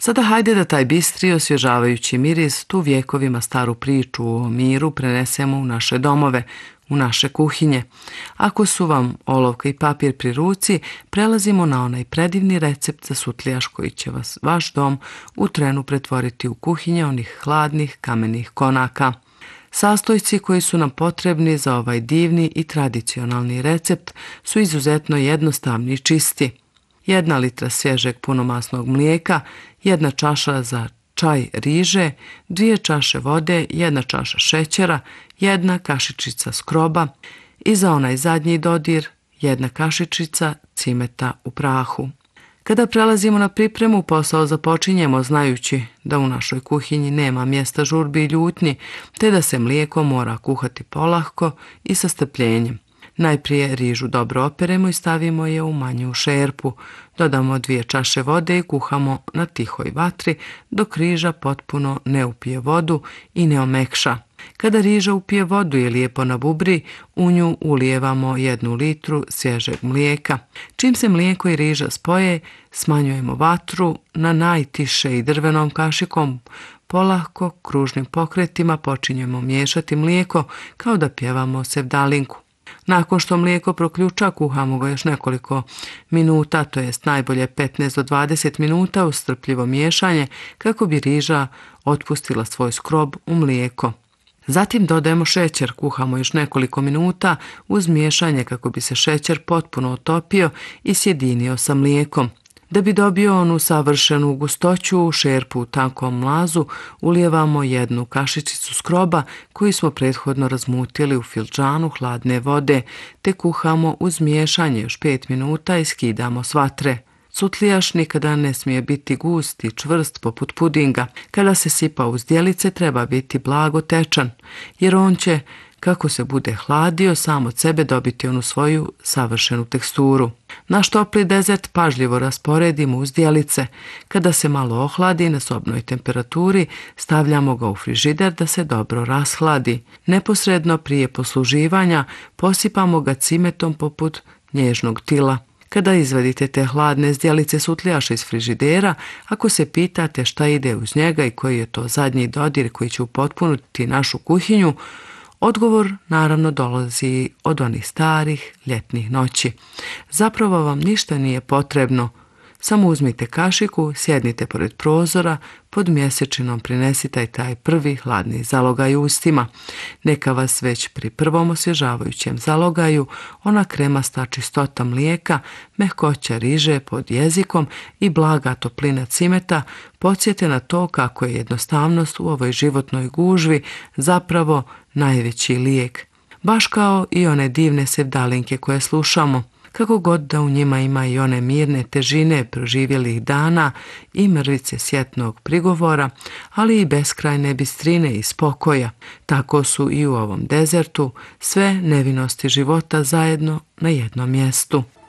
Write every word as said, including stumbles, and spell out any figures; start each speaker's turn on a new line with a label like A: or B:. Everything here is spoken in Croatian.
A: Sada hajde da taj bistri, osvježavajući miris, tu vjekovima staru priču o miru prenesemo u naše domove, u naše kuhinje. Ako su vam olovka i papir pri ruci, prelazimo na onaj predivni recept za sutlijaš koji će vas vaš dom u trenu pretvoriti u kuhinje onih hladnih kamenih konaka. Sastojci koji su nam potrebni za ovaj divni i tradicionalni recept su izuzetno jednostavni i čisti. Jedna litra svježeg punomasnog mlijeka, jedna čaša za čaj riže, dvije čaše vode, jedna čaša šećera, jedna kašičica skroba i za onaj zadnji dodir jedna kašičica cimeta u prahu. Kada prelazimo na pripremu, posao započinjemo znajući da u našoj kuhinji nema mjesta žurbi i ljutnji, te da se mlijeko mora kuhati polahko i sa strpljenjem. Najprije rižu dobro operemo i stavimo je u manju šerpu. Dodamo dvije čaše vode i kuhamo na tihoj vatri dok riža potpuno ne upije vodu i ne omekša. Kada riža upije vodu i lijepo nabubri, u nju ulijevamo jednu litru svježeg mlijeka. Čim se mlijeko i riža spoje, smanjujemo vatru na najtiše i drvenom kašikom. Polahko, kružnim pokretima počinjemo miješati mlijeko kao da pjevamo sevdalinku. Nakon što mlijeko proključa, kuhamo ga još nekoliko minuta, to jest najbolje petnaest do dvadeset minuta uz strpljivo miješanje kako bi riža otpustila svoj skrob u mlijeko. Zatim dodajemo šećer, kuhamo još nekoliko minuta uz miješanje kako bi se šećer potpuno otopio i sjedinio sa mlijekom. Da bi dobio onu savršenu gustoću, u šerpu u tankom mlazu ulijevamo jednu kašičicu skroba koju smo prethodno razmutili u filđanu hladne vode, te kuhamo uz miješanje još pet minuta i skidamo s vatre. Sutlijaš nikada ne smije biti gust i čvrst poput pudinga. Kada se sipa u zdjelice treba biti blago tečan, jer on će, kako se bude hladio, sam od sebe dobiti onu svoju savršenu teksturu. Naš topli dezert pažljivo rasporedimo u zdjelice. Kada se malo ohladi na sobnoj temperaturi, stavljamo ga u frižider da se dobro rashladi. Neposredno prije posluživanja posipamo ga cimetom poput nježnog tila. Kada izvadite te hladne zdjelice sutlijaša iz frižidera, ako se pitate šta ide uz njega i koji je to zadnji dodir koji će upotpuniti našu kuhinju, odgovor naravno dolazi od onih starih ljetnih noći. Zapravo vam ništa nije potrebno. Samo uzmite kašiku, sjednite pored prozora, pod mjesečinom prinesite taj prvi hladni zalogaj ustima. Neka vas već pri prvom osvježavajućem zalogaju ona kremasta čistota mlijeka, mehkoća riže pod jezikom i blaga toplina cimeta podsjete na to kako je jednostavnost u ovoj životnoj gužvi zapravo najveći lijek. Baš kao i one divne sevdalinke koje slušamo. Kako god da u njima ima i one mirne težine proživjelih dana i mrvice sjetnog prigovora, ali i beskrajne bistrine i spokoja, tako su i u ovom dezertu sve nevinosti života zajedno na jednom mjestu.